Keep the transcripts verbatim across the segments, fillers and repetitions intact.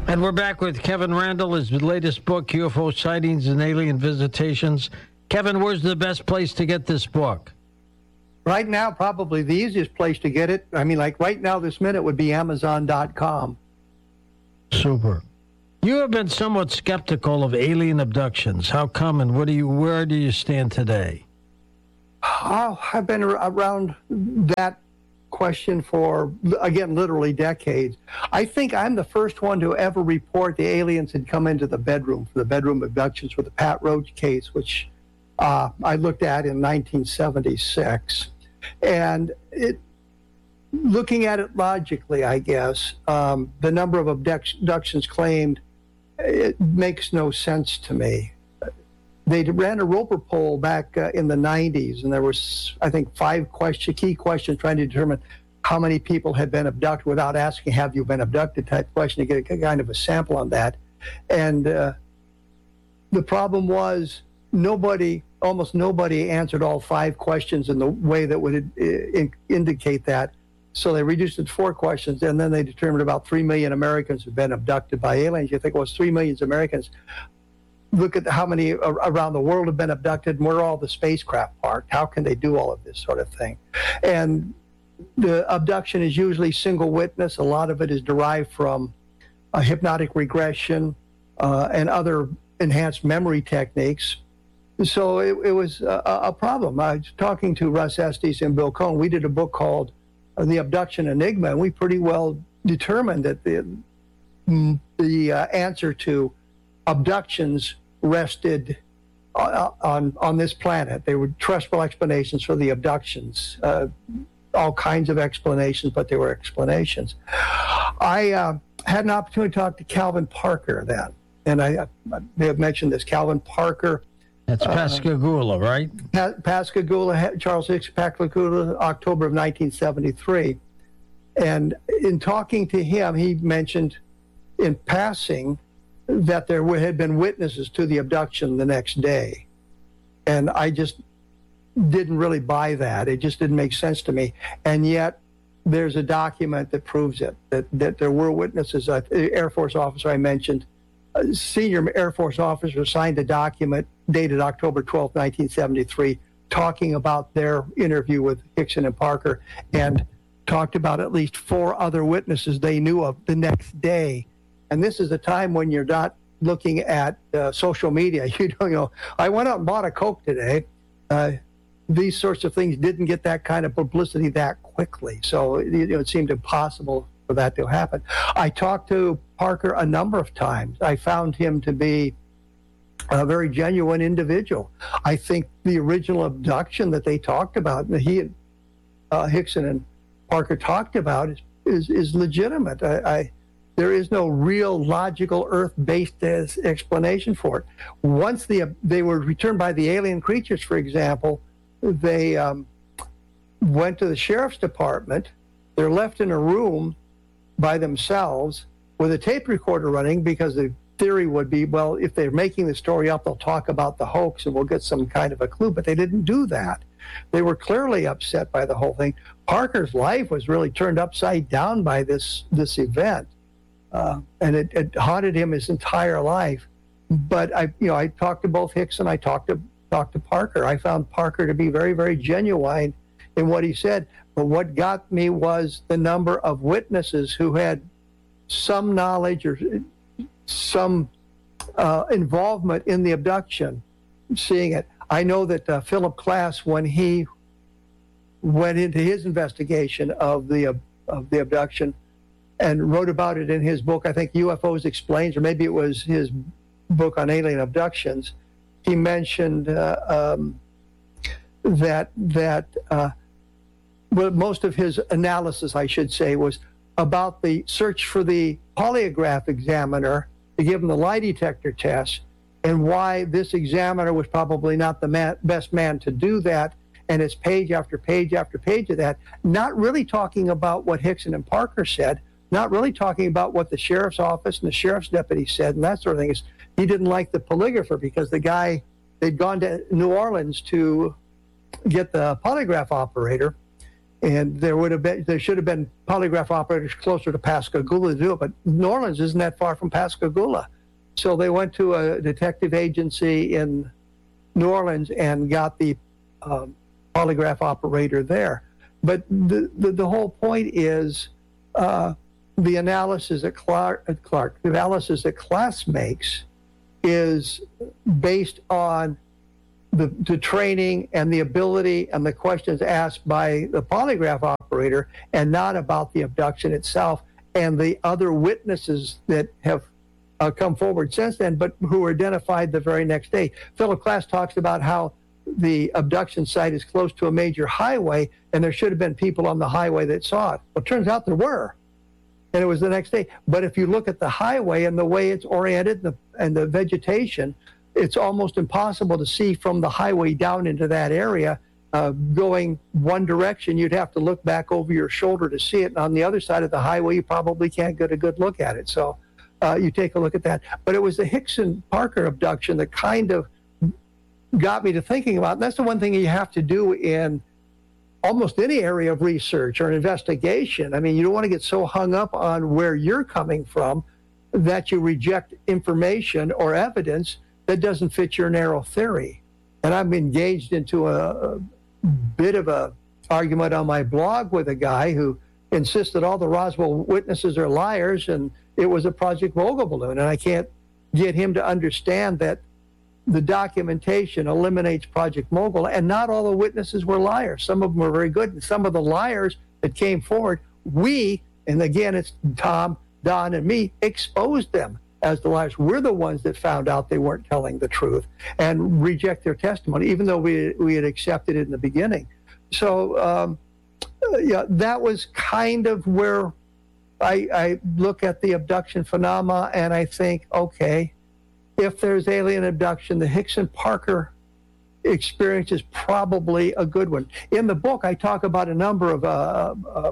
And we're back with Kevin Randle, his latest book, U F O Sightings and Alien Visitations. Kevin, where's the best place to get this book? Right now, probably the easiest place to get it, I mean, like right now, this minute, would be amazon dot com. Super. You have been somewhat skeptical of alien abductions. How come, and what do you, where do you stand today? Oh, I've been around that question for, again, literally decades. I think I'm the first one to ever report the aliens had come into the bedroom for the bedroom abductions for the Pat Roach case, which uh, I looked at in nineteen seventy-six. And it, looking at it logically, I guess, um, the number of abductions claimed, it makes no sense to me. They ran a Roper poll back uh, in the nineties, and there was, I think, five question, key questions trying to determine how many people had been abducted without asking, have you been abducted, type question, to get a kind of a sample on that. And uh, the problem was nobody, almost nobody answered all five questions in the way that would uh, indicate that. So they reduced it to four questions, and then they determined about three million Americans had been abducted by aliens. You think, well, it's three million Americans. Look at how many around the world have been abducted, and where are all the spacecraft parked? How can they do all of this sort of thing? And the abduction is usually single witness. A lot of it is derived from a hypnotic regression uh, and other enhanced memory techniques. So it, it was a, a problem. I was talking to Russ Estes and Bill Cohn. We did a book called The Abduction Enigma, and we pretty well determined that the, the uh, answer to abductions rested on, on on this planet. They were trustful explanations for the abductions, uh, all kinds of explanations, but they were explanations. I uh, had an opportunity to talk to Calvin Parker then, and I, I may have mentioned this. Calvin Parker. That's Pascagoula, uh, right? Pa- Pascagoula, Charles Hicks, Pascagoula, October of nineteen seventy-three. And in talking to him, he mentioned in passing that there had been witnesses to the abduction the next day. And I just didn't really buy that. It just didn't make sense to me. And yet there's a document that proves it, that, that there were witnesses. Uh, the Air Force officer I mentioned, a senior Air Force officer signed a document dated October twelfth, nineteen seventy-three, talking about their interview with Hickson and Parker, and talked about at least four other witnesses they knew of the next day. And this is a time when you're not looking at uh, social media. You don't you know, I went out and bought a Coke today. Uh, these sorts of things didn't get that kind of publicity that quickly. So you know, it seemed impossible for that to happen. I talked to Parker a number of times. I found him to be a very genuine individual. I think the original abduction that they talked about, that he and uh, Hickson and Parker talked about, is is, is legitimate. I, I There is no real logical Earth-based explanation for it. Once the, they were returned by the alien creatures, for example, they um, went to the sheriff's department. They're left in a room by themselves with a tape recorder running, because the theory would be, well, if they're making the story up, they'll talk about the hoax and we'll get some kind of a clue. But they didn't do that. They were clearly upset by the whole thing. Parker's life was really turned upside down by this this event. Uh, and it, it haunted him his entire life. But I, you know, I talked to both Hicks and I talked to talked to Parker. I found Parker to be very, very genuine in what he said. But what got me was the number of witnesses who had some knowledge or some uh, involvement in the abduction, seeing it. I know that uh, Philip Klass, when he went into his investigation of the uh, of the abduction, and wrote about it in his book, I think U F Os Explained, or maybe it was his book on alien abductions, he mentioned uh, um, that, that uh, well, most of his analysis, I should say, was about the search for the polygraph examiner to give him the lie detector test, and why this examiner was probably not the man, best man to do that. And it's page after page after page of that, not really talking about what Hickson and Parker said, not really talking about what the sheriff's office and the sheriff's deputy said and that sort of thing. Is he didn't like the polygrapher because the guy, they'd gone to New Orleans to get the polygraph operator, And there would have been, there should have been polygraph operators closer to Pascagoula to do it, but New Orleans isn't that far from Pascagoula. So they went to a detective agency in New Orleans and got the um, polygraph operator there. But the, the, the whole point is uh, the analysis that Clark, uh, Clark, the analysis that Class makes is based on the, the training and the ability and the questions asked by the polygraph operator, and not about the abduction itself and the other witnesses that have uh, come forward since then, but who were identified the very next day. Philip Klass talks about how the abduction site is close to a major highway, and there should have been people on the highway that saw it. Well, it turns out there were, and it was the next day. But if you look at the highway and the way it's oriented and the, and the vegetation, it's almost impossible to see from the highway down into that area. Uh, going one direction, you'd have to look back over your shoulder to see it. And on the other side of the highway, you probably can't get a good look at it. So uh, you take a look at that. But it was the Hickson Parker abduction that kind of got me to thinking about, and that's the one thing you have to do in almost any area of research or investigation. I mean, you don't want to get so hung up on where you're coming from that you reject information or evidence that doesn't fit your narrow theory. And I'm engaged into a, a bit of a argument on my blog with a guy who insists that all the Roswell witnesses are liars and it was a Project Mogul balloon. And I can't get him to understand that the documentation eliminates Project Mogul, and not all the witnesses were liars. Some of them were very good, and some of the liars that came forward, we, and again, it's Tom, Don, and me, exposed them as the liars. We're the ones that found out they weren't telling the truth and reject their testimony, even though we we had accepted it in the beginning. So, um, yeah, that was kind of where I, I look at the abduction phenomena, and I think, okay, if there's alien abduction, the Hickson Parker experience is probably a good one. In the book, I talk about a number of uh, uh,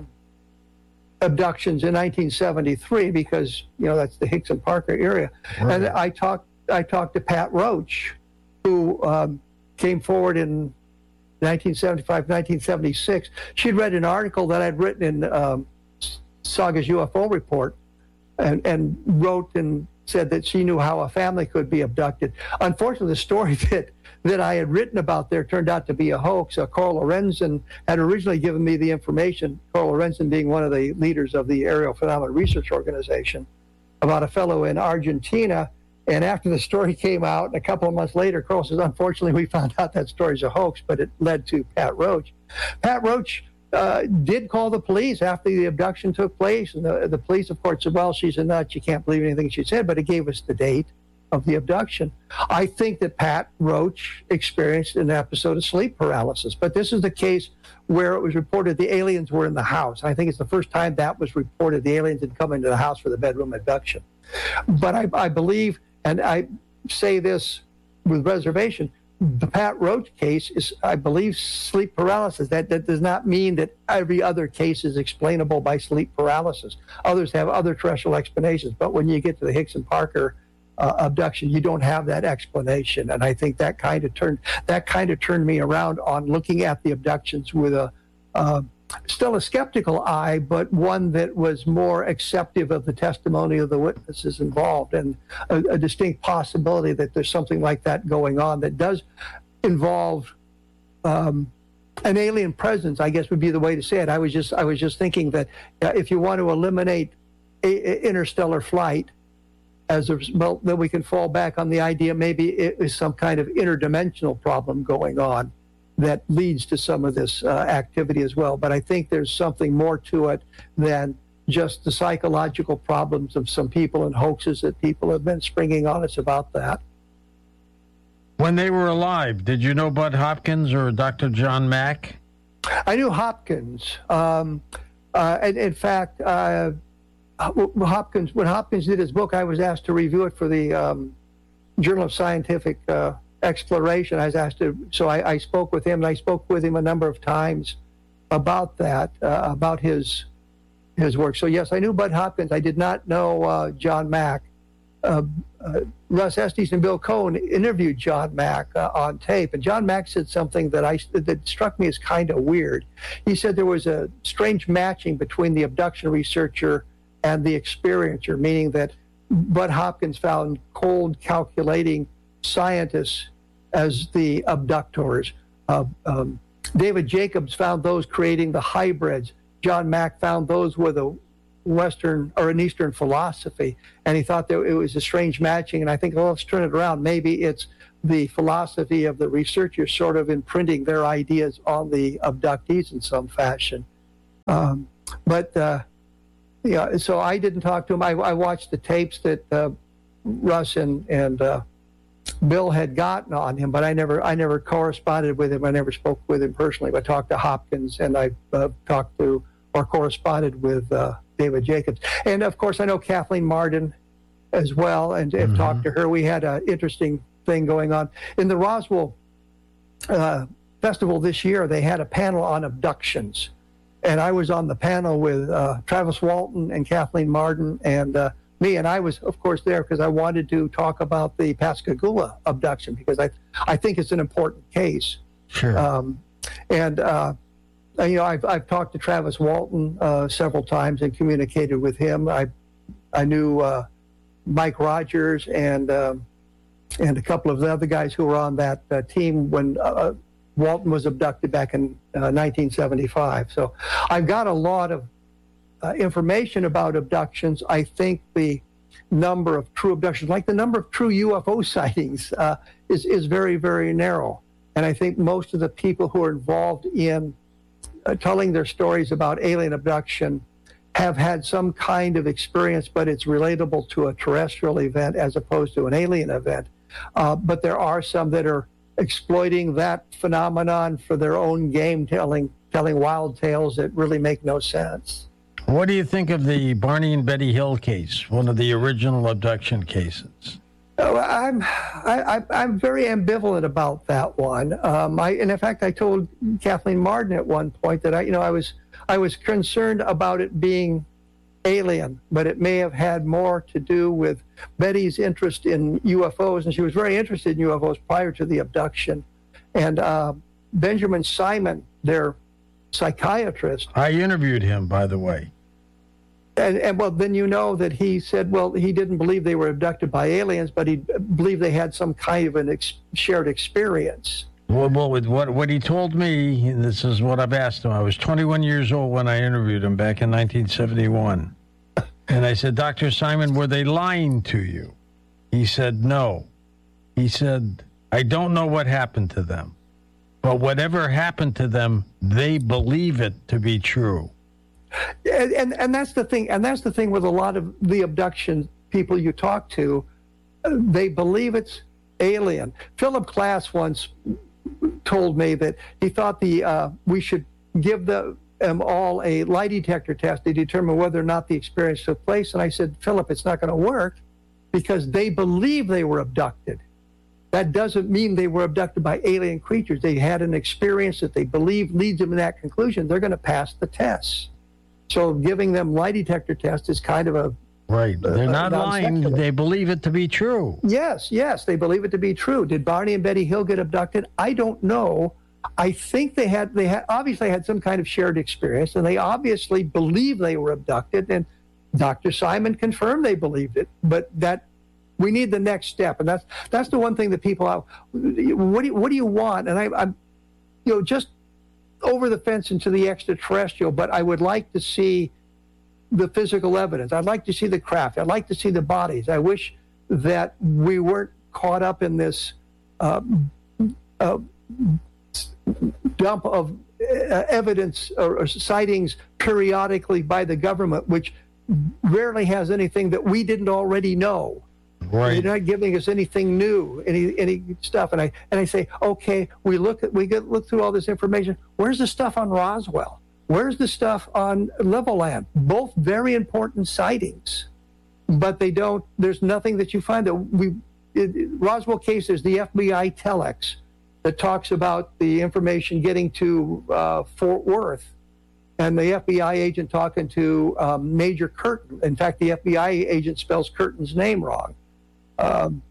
abductions in nineteen seventy-three because, you know, that's the Hickson Parker area. Right. And I talked I talked to Pat Roach, who um, came forward in nineteen seventy-five, nineteen seventy-six. She'd read an article that I'd written in um, Saga's U F O Report, and, and wrote and said that she knew how a family could be abducted. Unfortunately, the story that, that I had written about there turned out to be a hoax. Uh, Carl Lorenzen had originally given me the information, Carl Lorenzen being one of the leaders of the Aerial Phenomena Research Organization, about a fellow in Argentina. And after the story came out, and a couple of months later, Carl says, unfortunately, we found out that story's a hoax, but it led to Pat Roach. Pat Roach Uh, did call the police after the abduction took place. And the, the police, of course, said, well, she's a nut. You can't believe anything she said, but it gave us the date of the abduction. I think that Pat Roach experienced an episode of sleep paralysis, but this is the case where it was reported the aliens were in the house. I think it's the first time that was reported. The aliens had come into the house for the bedroom abduction. But I, I believe, and I say this with reservation, the Pat Roach case is, I believe, sleep paralysis. That that does not mean that every other case is explainable by sleep paralysis. Others have other terrestrial explanations, but when you get to the Hickson Parker uh, abduction, you don't have that explanation. And I think that kind of turned that kind of turned me around on looking at the abductions with a uh, still a skeptical eye, but one that was more acceptive of the testimony of the witnesses involved, and a, a distinct possibility that there's something like that going on that does involve um, an alien presence, I guess would be the way to say it. I was just I was just thinking that uh, if you want to eliminate a, a interstellar flight as a result, then we can fall back on the idea maybe it is some kind of interdimensional problem going on that leads to some of this uh, activity as well. But I think there's something more to it than just the psychological problems of some people and hoaxes that people have been springing on us about that. When they were alive, did you know Bud Hopkins or Doctor John Mack? I knew Hopkins. Um, uh, and in fact, uh, Hopkins, when Hopkins did his book, I was asked to review it for the um, Journal of Scientific uh, Exploration. I was asked to, so I, I spoke with him, and I spoke with him a number of times about that, uh, about his his work. So yes, I knew Bud Hopkins. I did not know uh, John Mack. Uh, uh, Russ Estes and Bill Cohen interviewed John Mack uh, on tape, and John Mack said something that I that struck me as kind of weird. He said there was a strange matching between the abduction researcher and the experiencer, meaning that Bud Hopkins found cold, calculating scientists as the abductors. Uh, um, David Jacobs found those creating the hybrids. John Mack found those with a Western or an Eastern philosophy, and he thought that it was a strange matching. And I think, well, let's turn it around. Maybe it's the philosophy of the researchers sort of imprinting their ideas on the abductees in some fashion. Um, but uh, yeah, so I didn't talk to him. I, I watched the tapes that uh, Russ and and uh, Bill had gotten on him, but I never I never corresponded with him. I never spoke with him personally. I talked to Hopkins, and I uh, talked to or corresponded with uh, David Jacobs. And of course, I know Kathleen Marden as well, and have mm-hmm. talked to her. We had an interesting thing going on. In the Roswell uh, Festival this year, they had a panel on abductions. And I was on the panel with uh, Travis Walton and Kathleen Marden and uh, me. And I was, of course, there because I wanted to talk about the Pascagoula abduction, because I, I think it's an important case. Sure. Um, and, uh, you know, I've, I've talked to Travis Walton uh, several times and communicated with him. I, I knew uh, Mike Rogers and uh, and a couple of the other guys who were on that uh, team when uh, Walton was abducted back in uh, nineteen seventy-five. So I've got a lot of uh, information about abductions. I think the number of true abductions, like the number of true U F O sightings, uh, is, is very, very narrow. And I think most of the people who are involved in uh, telling their stories about alien abduction have had some kind of experience, but it's relatable to a terrestrial event as opposed to an alien event. Uh, but there are some that are exploiting that phenomenon for their own game, telling telling wild tales that really make no sense. What do you think of the Barney and Betty Hill case, one of the original abduction cases? Oh, I'm I, I, I'm very ambivalent about that one. Um, I, and in fact, I told Kathleen Marden at one point that I, you know, I was I was concerned about it being alien, but it may have had more to do with Betty's interest in U F Os, and she was very interested in U F Os prior to the abduction. And uh, Benjamin Simon, their psychiatrist, I interviewed him, by the way. And, and well, then you know that he said, well, he didn't believe they were abducted by aliens, but he believed they had some kind of an ex- shared experience. Well, well, with what what he told me, and this is what I've asked him. I was twenty-one years old when I interviewed him back in nineteen seventy-one. And I said, Doctor Simon, were they lying to you? He said, no. He said, I don't know what happened to them, but whatever happened to them, they believe it to be true. And, and and that's the thing. And that's the thing with a lot of the abduction people you talk to. They believe it's alien. Philip Glass once told me that he thought the uh, we should give them um, all a lie detector test to determine whether or not the experience took place. And I said, Philip, it's not going to work because they believe they were abducted. That doesn't mean they were abducted by alien creatures. They had an experience that they believe leads them to that conclusion. They're going to pass the test. So giving them lie detector test is kind of a right. They're uh, not lying. They believe it to be true. Yes, yes, they believe it to be true. Did Barney and Betty Hill get abducted? I don't know. I think they had they had obviously had some kind of shared experience, and they obviously believe they were abducted. And Doctor Simon confirmed they believed it. But that we need the next step, and that's that's the one thing that people. What do you, what do you want? And I, I'm, you know, just over the fence into the extraterrestrial, but I would like to see the physical evidence. I'd like to see the craft. I'd like to see the bodies. I wish that we weren't caught up in this uh, uh, dump of uh, evidence or, or sightings periodically by the government, which rarely has anything that we didn't already know. Right. They're not giving us anything new, any any stuff. And I and I say, okay, we look at we get look through all this information. Where's the stuff on Roswell? Where's the stuff on Levelland? Both very important sightings, but they don't. There's nothing that you find that we. It, Roswell case, there's the F B I telex that talks about the information getting to uh, Fort Worth, and the F B I agent talking to um, Major Curtin. In fact, the F B I agent spells Curtin's name wrong. Um,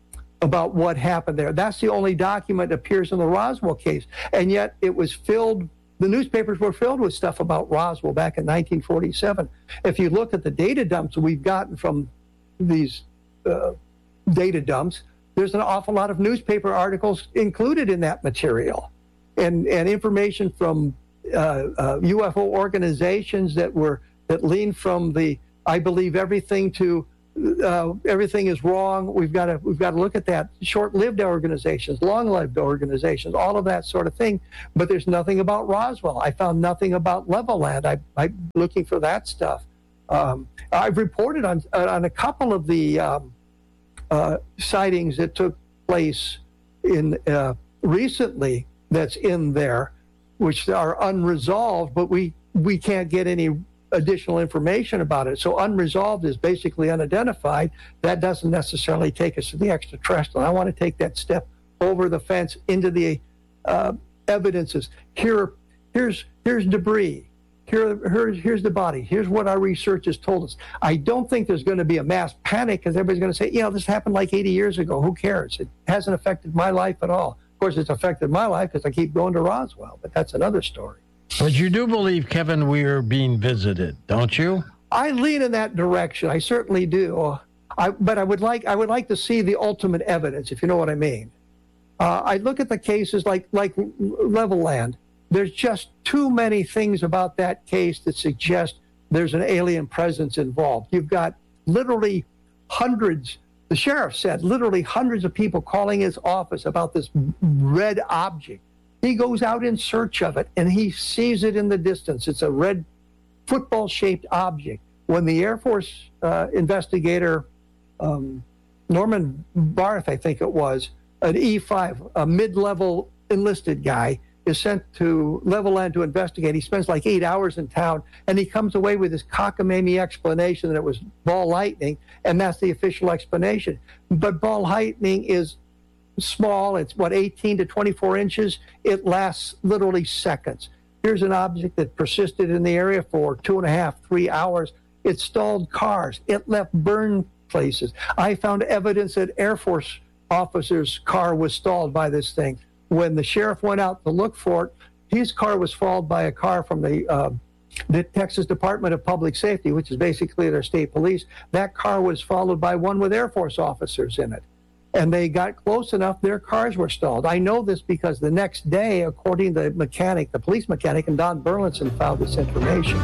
about what happened there. That's the only document that appears in the Roswell case. And yet it was filled, the newspapers were filled with stuff about Roswell back in nineteen forty-seven. If you look at the data dumps we've gotten from these uh, data dumps, there's an awful lot of newspaper articles included in that material, and, and information from uh, uh, U F O organizations that were that lean from the I believe everything to uh, everything is wrong. We've got to we've got to look at that. Short-lived organizations, long-lived organizations, all of that sort of thing. But there's nothing about Roswell. I found nothing about Levelland. I, I'm looking for that stuff. Um, I've reported on on a couple of the um, uh, sightings that took place in uh, recently. That's in there, which are unresolved, but we we can't get any additional information about it. So unresolved is basically unidentified. That doesn't necessarily take us to the extraterrestrial. I want to take that step over the fence into the uh, evidences. Here, here's here's debris. Here, here's, here's the body. Here's what our research has told us. I don't think there's going to be a mass panic because everybody's going to say, you know, this happened like eighty years ago. Who cares? It hasn't affected my life at all. Of course, it's affected my life because I keep going to Roswell, but that's another story. But you do believe, Kevin, we are being visited, don't you? I lean in that direction. I certainly do. I, but I would like I would like to see the ultimate evidence, if you know what I mean. Uh, I look at the cases like like Levelland. There's just too many things about that case that suggest there's an alien presence involved. You've got literally hundreds, the sheriff said, literally hundreds of people calling his office about this red object. He goes out in search of it, and he sees it in the distance. It's a red football-shaped object. When the Air Force uh, investigator, um, Norman Barth, I think it was, an E five, a mid-level enlisted guy, is sent to Levelland to investigate. He spends like eight hours in town, and he comes away with this cockamamie explanation that it was ball lightning, and that's the official explanation. But ball lightning is small. It's, what, eighteen to twenty-four inches? It lasts literally seconds. Here's an object that persisted in the area for two and a half, three hours. It stalled cars. It left burn places. I found evidence that Air Force officer's car was stalled by this thing. When the sheriff went out to look for it, his car was followed by a car from the, uh, the Texas Department of Public Safety, which is basically their state police. That car was followed by one with Air Force officers in it. And they got close enough, their cars were stalled. I know this because the next day, according to the mechanic, the police mechanic, and Don Burlinson found this information,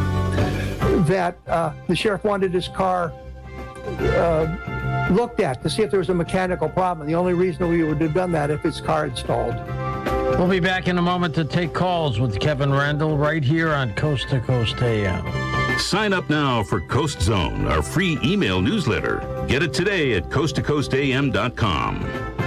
that uh, the sheriff wanted his car uh, looked at to see if there was a mechanical problem. The only reason we would have done that if his car had stalled. We'll be back in a moment to take calls with Kevin Randle right here on Coast to Coast A M. Sign up now for Coast Zone, our free email newsletter. Get it today at coast to coast a m dot com.